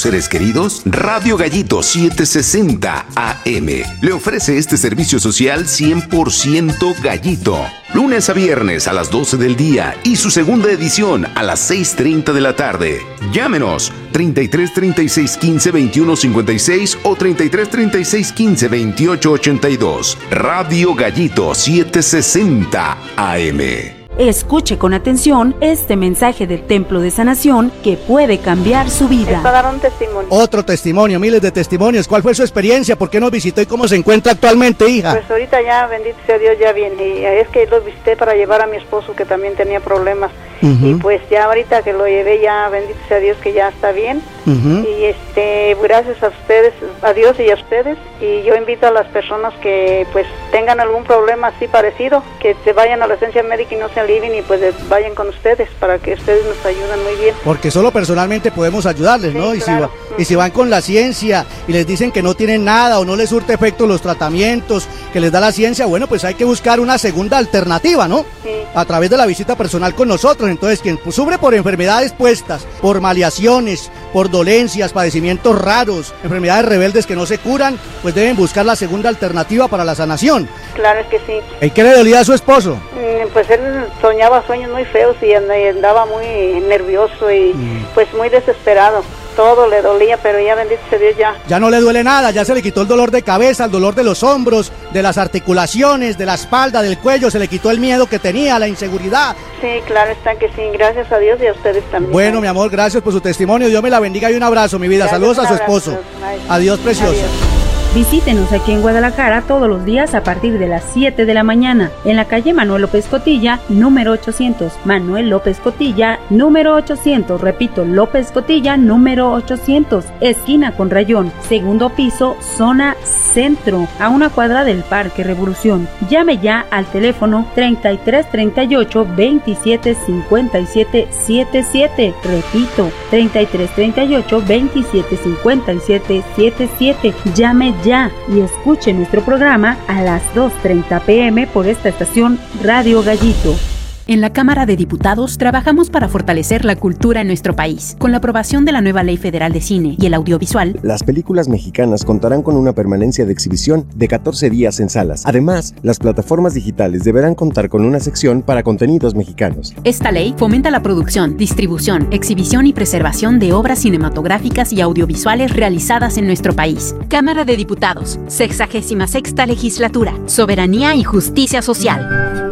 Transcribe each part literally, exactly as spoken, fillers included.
seres queridos? Radio Gallito setecientos sesenta A M le ofrece este servicio social cien por ciento gallito. Lunes a viernes a las doce del día y su segunda edición a las seis treinta de la tarde. Llámenos treinta y tres, treinta y seis, quince, veintiuno, cincuenta y seis o treinta y tres, treinta y seis, quince, veintiocho, ochenta y dos. Radio Gallito setecientos sesenta A M. Escuche con atención este mensaje del Templo de Sanación que puede cambiar su vida. Para dar un testimonio. Otro testimonio, miles de testimonios. ¿Cuál fue su experiencia? ¿Por qué nos visitó y cómo se encuentra actualmente, hija? Pues ahorita ya, bendito sea Dios, ya bien. Y es que lo visité para llevar a mi esposo que también tenía problemas. Uh-huh. Y pues ya ahorita que lo llevé, ya bendito sea Dios que ya está bien. Uh-huh. Y este, gracias a ustedes, a Dios y a ustedes. Y yo invito a las personas que pues tengan algún problema así parecido, que se vayan a la esencia médica y no se alivien y pues vayan con ustedes para que ustedes nos ayuden muy bien. Porque solo personalmente podemos ayudarles, sí, ¿no? Y, claro. si va, y si van con la ciencia y les dicen que no tienen nada o no les surte efecto los tratamientos que les da la ciencia, bueno, pues hay que buscar una segunda alternativa, ¿no? Sí. A través de la visita personal con nosotros. Entonces, quien sufre por enfermedades puestas, por maleaciones, por dolencias, padecimientos raros, enfermedades rebeldes que no se curan, pues deben buscar la segunda alternativa para la sanación. Claro, es que sí. ¿Y qué le dolía a su esposo? Mm, pues él soñaba sueños muy feos y andaba muy nervioso y mm. pues muy desesperado. Todo le dolía, pero ya bendito sea Dios ya. Ya no le duele nada, ya se le quitó el dolor de cabeza, el dolor de los hombros, de las articulaciones, de la espalda, del cuello, se le quitó el miedo que tenía, la inseguridad. Sí, claro está que sí, gracias a Dios y a ustedes también. Bueno, mi amor, gracias por su testimonio, Dios me la bendiga y un abrazo, mi vida. Gracias, saludos a su esposo. Adiós, Adiós preciosa. Adiós. Visítenos aquí en Guadalajara todos los días a partir de las siete de la mañana en la calle Manuel López Cotilla, número ochocientos. Manuel López Cotilla, número ochocientos. Repito, López Cotilla, número ochocientos. Esquina con Rayón, segundo piso, zona centro, a una cuadra del Parque Revolución. Llame ya al teléfono treinta y tres, treinta y ocho, veintisiete, cincuenta y siete, setenta y siete. Repito, treinta y tres, treinta y ocho, veintisiete, cincuenta y siete, setenta y siete. Llame ya y escuche nuestro programa a las dos treinta pm por esta estación Radio Gallito. En la Cámara de Diputados trabajamos para fortalecer la cultura en nuestro país. Con la aprobación de la nueva Ley Federal de Cine y el Audiovisual, las películas mexicanas contarán con una permanencia de exhibición de catorce días en salas. Además, las plataformas digitales deberán contar con una sección para contenidos mexicanos. Esta ley fomenta la producción, distribución, exhibición y preservación de obras cinematográficas y audiovisuales realizadas en nuestro país. Cámara de Diputados, sexagésima sexta Legislatura, Soberanía y Justicia Social.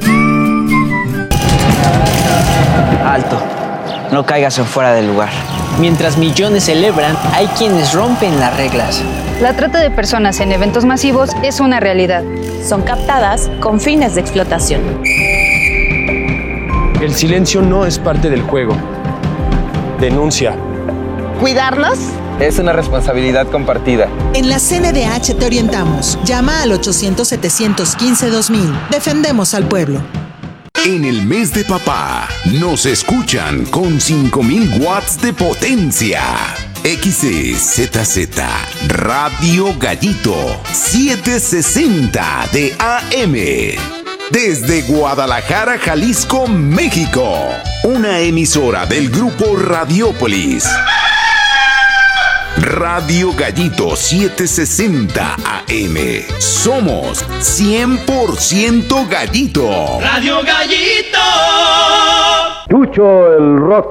Alto, no caigas en fuera del lugar. Mientras millones celebran, hay quienes rompen las reglas. La trata de personas en eventos masivos es una realidad. Son captadas con fines de explotación. El silencio no es parte del juego. Denuncia. ¿Cuidarnos? Es una responsabilidad compartida. En la C N D H te orientamos. Llama al ochocientos, setecientos quince, dos mil. Defendemos al pueblo. En el mes de papá, nos escuchan con cinco mil watts de potencia. X C Z Z Radio Gallito setecientos sesenta de A M. Desde Guadalajara, Jalisco, México. Una emisora del grupo Radiópolis. Radio Gallito setecientos sesenta A M. Somos cien por ciento Gallito. Radio Gallito. Chucho el Rock.